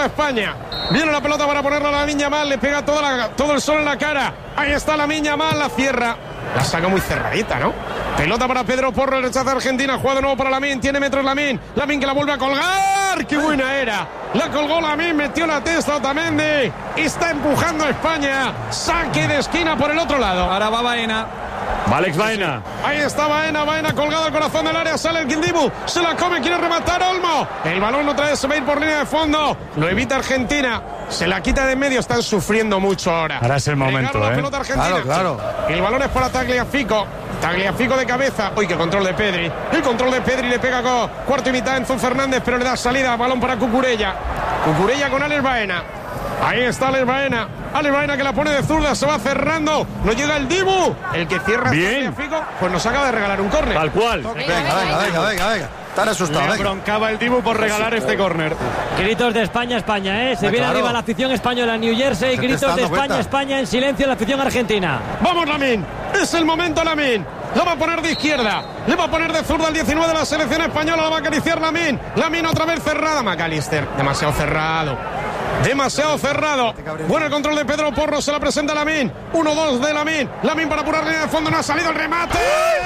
toda España. Viene la pelota para ponerla a Lamine Yamal, le pega todo el sol en la cara. Ahí está Lamine Yamal, la cierra. La saca muy cerradita, ¿no? Pelota para Pedro Porro, el rechazo de Argentina. Juega de nuevo para Lamine, tiene metros Lamine. Lamine que la vuelve a colgar. ¡Qué buena era! La colgó Lamine, metió la testa Otamendi. Está empujando a España. Saque de esquina por el otro lado. Ahora va Baena. Va Alex Baena. Ahí está Baena colgado al corazón del área. Sale el Quindibu, se la come, quiere rematar Olmo. El balón otra vez se va a ir por línea de fondo. Lo evita Argentina. Se la quita de en medio, están sufriendo mucho ahora. Ahora es el momento, la pelota argentina. Claro. El balón es para Tagliafico. Tagliafico de cabeza. Uy, qué control de Pedri. El control de Pedri le pega con cuarto y mitad Enzo Fernández, pero le da salida. Balón para Cucurella. Cucurella con Alex Baena. Ahí está Alex Baena. Alex Baena que la pone de zurda, se va cerrando. No llega el Dibu. El que cierra Tagliafico, pues nos acaba de regalar un córner. Tal cual. Venga. Están asustados. Le broncaba el Dibu por regalar este córner. Gritos de España, ¿eh? Se viene arriba la afición española en New Jersey. Gritos de España en silencio la afición argentina. Vamos, Lamine. Es el momento, Lamine. La va a poner de izquierda. Le va a poner de zurda al 19 de la selección española. La va a acariciar Lamine. Lamine otra vez cerrada. McAllister. Demasiado cerrado. Bueno, el control de Pedro Porro, se la presenta Lamine. 1-2 de Lamine. Lamine para apurar línea de fondo, no ha salido el remate.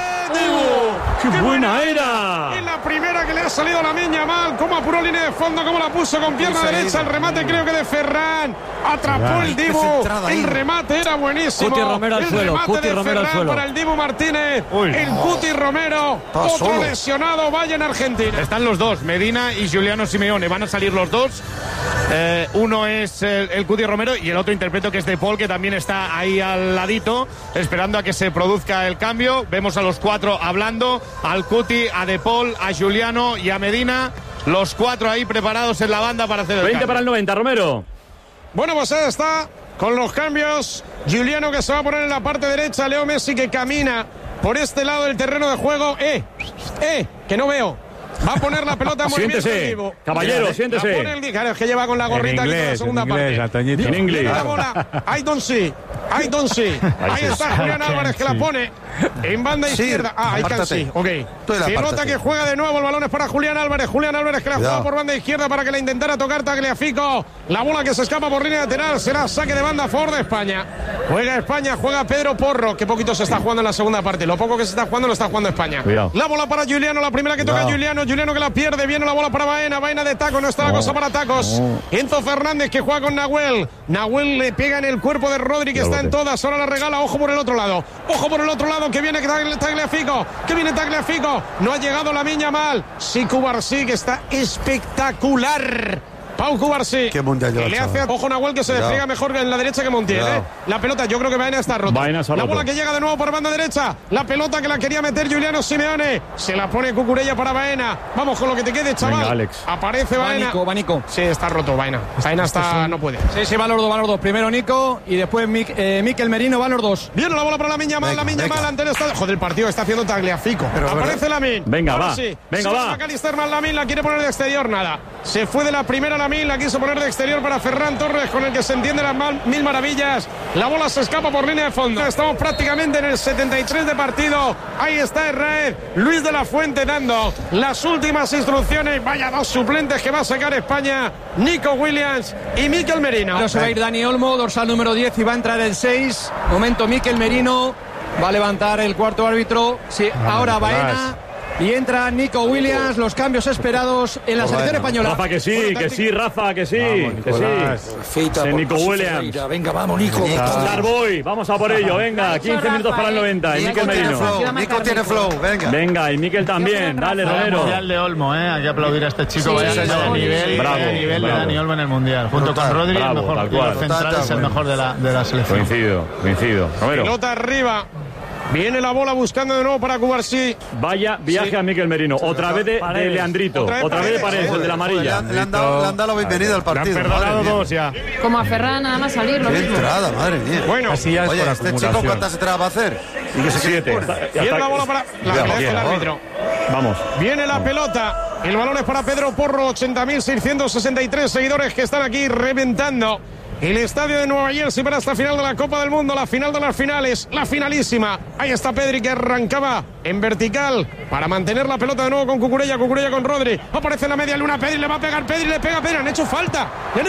¡Qué buena era! En la primera que le ha salido Lamine Yamal. Cómo apuró línea de fondo, cómo la puso con pierna derecha. El remate creo que de Ferran. Atrapó el Dibu. El remate era buenísimo. Cuti Romero al suelo. Cuti Romero al suelo. Para el Dibu Martínez. El Cuti Romero. Otro lesionado. Vaya en Argentina. Están los dos, Medina y Giuliano Simeone. Van a salir los dos. Uno es el Cuti Romero y el otro interpreto que es De Paul, que también está ahí al ladito, esperando a que se produzca el cambio. Vemos a los cuatro hablando, al Cuti, a De Paul, a Giuliano y a Medina. Los cuatro ahí preparados en la banda para hacer el 20 cambio. para el 90, Romero. Bueno, pues ahí está, con los cambios. Giuliano que se va a poner en la parte derecha, Leo Messi que camina por este lado del terreno de juego. Que no veo. Va a poner la pelota en movimiento. Siéntese, caballero, siéntese. Claro, es que lleva con la gorrita aquí en la segunda parte. En inglés. La bola. I don't see. Ahí está Julián Álvarez que la pone en banda izquierda. I can see. Ok. Se nota que juega de nuevo. El balón es para Julián Álvarez. Julián Álvarez que la juega por banda izquierda para que la intentara tocar Tagliafico. La bola que se escapa por línea lateral será saque de banda a favor de España. Juega España, juega Pedro Porro. Que poquito se está jugando en la segunda parte. Lo poco que se está jugando lo está jugando España. Cuidado. La bola para Giuliano. La primera que toca Giuliano que la pierde, viene la bola para Baena de taco, no está la cosa para tacos. Enzo Fernández que juega con Nahuel le pega en el cuerpo de Rodri que está en todas, ahora la regala, ojo por el otro lado que viene Tagliafico, no ha llegado Lamine Yamal. Sí, Cubarsí que está espectacular. Pau Cubarsí. Qué mundial que le hace, ojo Nahuel que se despliega mejor en la derecha que Montiel. La pelota, yo creo que Baena está roto. La bola que llega de nuevo por banda derecha. La pelota que la quería meter Giuliano Simeone. Se la pone Cucurella para Baena. Vamos con lo que te quede, chaval. Venga, Alex. Aparece Baena. Va Nico. Sí, está roto Baena. Baena está, no puede. Sí, van los dos. Primero Nico y después Mikel Merino, van los dos. Viene la bola para Lamine Yamal. Lamine Yamal ante el estadio. Joder, el partido está haciendo Tagliafico. Aparece Lamine. Venga, ahora va. Sí. Venga, va. McAllister más Lamine, la quiere poner de exterior, nada. Se fue de la primera Lamine, la quiso poner de exterior para Ferran Torres, con el que se entiende las mil maravillas. La bola se escapa por línea de fondo. Estamos prácticamente en el 73 de partido. Ahí está Herrera. Luis de la Fuente dando las últimas instrucciones. Vaya dos suplentes que va a sacar España. Nico Williams y Mikel Merino. Pero se va a ir Dani Olmo, dorsal número 10, y va a entrar el 6. Momento Mikel Merino. Va a levantar el cuarto árbitro. Sí, ahora Baena. Y entra Nico Williams, los cambios esperados en la selección española. Rafa, que sí, Rafa, que sí. Nico Williams. Venga, vamos, Nico. Starboy, vamos a por ello, venga, 15 minutos para el 90. Y Mikel Merino. Nico tiene flow, venga. Venga, y Mikel también, dale, Romero. Mundial de Olmo, hay que aplaudir a este chico. Vaya nivel de Dani Olmo en el Mundial. Junto con Rodri, el mejor central, es el mejor de la selección. Coincido. Romero. Pelota arriba. Viene la bola buscando de nuevo para Cubarsí. Vaya viaje a Mikel Merino. Otra vez de Leandrito. Otra vez de Paredes, el de la amarilla. Le han dado la bienvenida al partido. Le han perdonado dos ya. Como a Ferran, nada más salir. Qué entrada, madre mía. Bueno, oye, este chico ¿cuántas entradas va a hacer? 7. Viene la bola para el árbitro. Vamos. Viene la pelota. El balón es para Pedro Porro. 80.663 seguidores que están aquí reventando el estadio de Nueva Jersey para esta final de la Copa del Mundo, la final de las finales, la finalísima. Ahí está Pedri que arrancaba en vertical para mantener la pelota de nuevo con Cucurella con Rodri. Aparece en la media luna, Pedri le va a pegar, Pedri le pega, Pedri, han hecho falta.